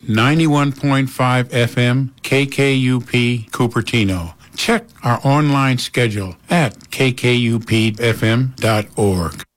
91.5 FM KKUP Cupertino. Check our online schedule at kkupfm.org.